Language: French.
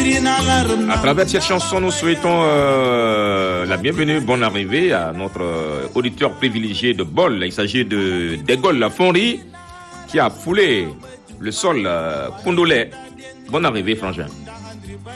À travers cette chanson, nous souhaitons la bienvenue, bonne arrivée à notre auditeur privilégié de Bol. Il s'agit de Dégol Lafonri qui a foulé le sol congolais. Bonne arrivée, frangin.